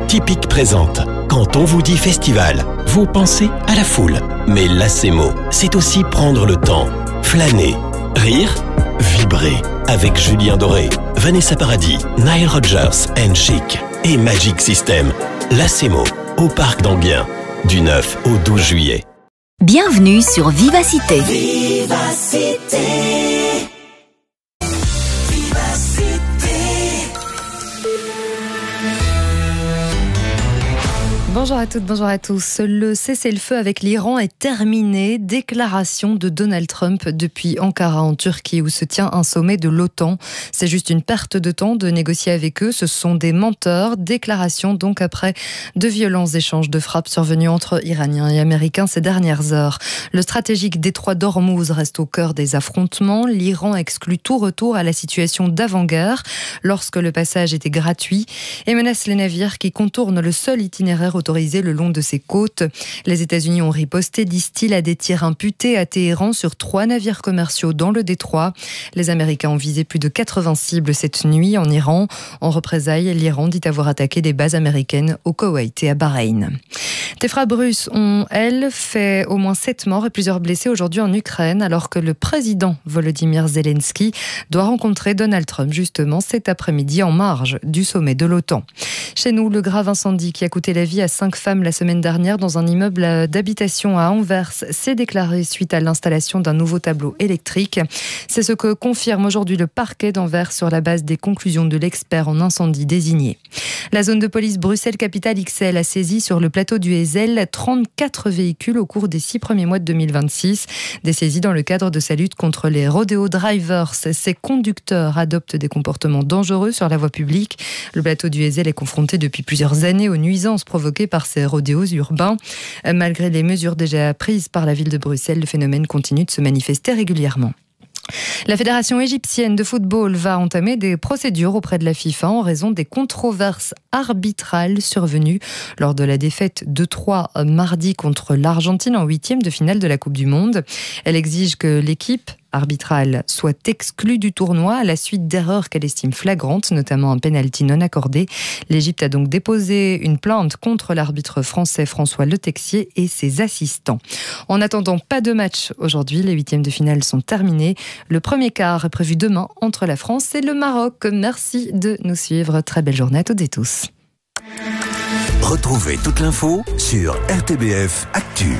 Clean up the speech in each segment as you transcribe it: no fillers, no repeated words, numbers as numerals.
Tipic présente. Quand on vous dit festival, vous pensez à la foule. Mais Lacemo, c'est aussi prendre le temps, flâner, rire, vibrer. Avec Julien Doré, Vanessa Paradis, Nile Rodgers and Chic et Magic System. Lacemo, au Parc d'Enghien, du 9 au 12 juillet. Bienvenue sur Vivacité. Vivacité. Bonjour à toutes, bonjour à tous. Le cessez-le-feu avec l'Iran est terminé. Déclaration de Donald Trump depuis Ankara en Turquie où se tient un sommet de l'OTAN. C'est juste une perte de temps de négocier avec eux. Ce sont des menteurs. Déclaration donc après de violents échanges de frappes survenus entre Iraniens et Américains ces dernières heures. Le stratégique détroit d'Ormuz reste au cœur des affrontements. L'Iran exclut tout retour à la situation d'avant-guerre lorsque le passage était gratuit et menace les navires qui contournent le seul itinéraire autorisé le long de ses côtes. Les États-Unis ont riposté, disent-ils, à des tirs imputés à Téhéran sur 3 navires commerciaux dans le détroit. Les Américains ont visé plus de 80 cibles cette nuit en Iran. En représailles, l'Iran dit avoir attaqué des bases américaines au Koweït et à Bahreïn. Des frappes russes ont, elles, fait au moins 7 morts et plusieurs blessés aujourd'hui en Ukraine, alors que le président Volodymyr Zelensky doit rencontrer Donald Trump justement cet après-midi en marge du sommet de l'OTAN. Chez nous, le grave incendie qui a coûté la vie à 5 femmes la semaine dernière dans un immeuble d'habitation à Anvers s'est déclaré suite à l'installation d'un nouveau tableau électrique. C'est ce que confirme aujourd'hui le parquet d'Anvers sur la base des conclusions de l'expert en incendie désigné. La zone de police Bruxelles-Capitale XL a saisi sur le plateau du Heysel 34 véhicules au cours des 6 premiers mois de 2026. Des saisies dans le cadre de sa lutte contre les rodeo drivers. Ces conducteurs adoptent des comportements dangereux sur la voie publique. Le plateau du Heysel est confronté depuis plusieurs années aux nuisances provoquées par ces rodéos urbains. Malgré les mesures déjà prises par la ville de Bruxelles, le phénomène continue de se manifester régulièrement. La Fédération égyptienne de football va entamer des procédures auprès de la FIFA en raison des controverses arbitrales survenues lors de la défaite 2-3 mardi contre l'Argentine en 8e de finale de la Coupe du Monde. Elle exige que l'équipe arbitrale soit exclue du tournoi à la suite d'erreurs qu'elle estime flagrantes, notamment un pénalty non accordé. L'Égypte a donc déposé une plainte contre l'arbitre français François Le Texier et ses assistants. En attendant, pas de match aujourd'hui. Les 8e de finale sont terminés. Le premier quart est prévu demain entre la France et le Maroc. Merci de nous suivre. Très belle journée à toutes et tous. Retrouvez toute l'info sur RTBF Actu.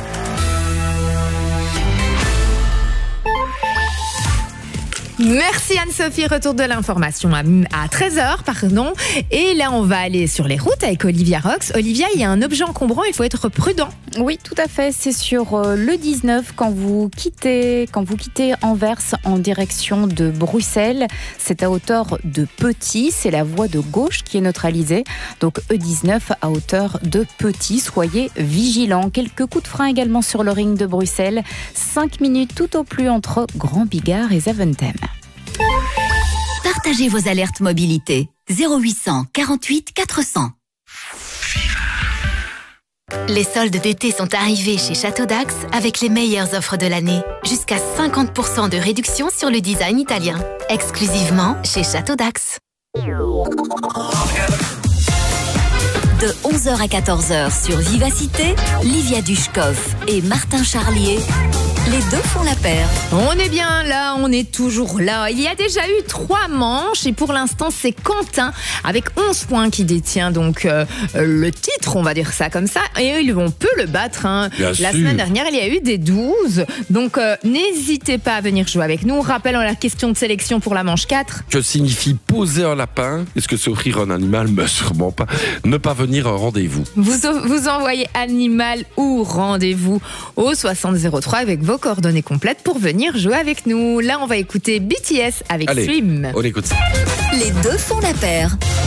Merci Anne-Sophie, retour de l'information à 13h, pardon. Et là, on va aller sur les routes avec Olivia Rox. Olivia, il y a un objet encombrant, il faut être prudent. Oui, tout à fait. C'est sur le 19 quand vous quittez Anvers en direction de Bruxelles. C'est à hauteur de Petit. C'est la voie de gauche qui est neutralisée. Donc E19 à hauteur de Petit. Soyez vigilants. Quelques coups de frein également sur le ring de Bruxelles. 5 minutes tout au plus entre Grand Bigard et Zaventem. Partagez vos alertes mobilité. 0800 48 400. Les soldes d'été sont arrivés chez Château d'Ax avec les meilleures offres de l'année. Jusqu'à 50% de réduction sur le design italien. Exclusivement chez Château d'Ax. De 11h à 14h sur Vivacité, Livia Dushkov et Martin Charlier. Les deux font la paire. On est bien là, on est toujours là. Il y a déjà eu 3 manches et pour l'instant c'est Quentin avec 11 points qui détient donc le titre, on va dire ça comme ça. Et on peut le battre. La semaine dernière il y a eu des 12. Donc n'hésitez pas à venir jouer avec nous. Rappelons la question de sélection pour la manche 4. Que signifie poser un lapin? Est-ce que c'est offrir un animal? Mais sûrement pas. Ne pas venir à un rendez-vous. Vous envoyez animal ou rendez-vous au 6003 avec vos coordonnées complètes pour venir jouer avec nous. Là, on va écouter BTS avec Stream. On écoute ça. Les deux font la paire.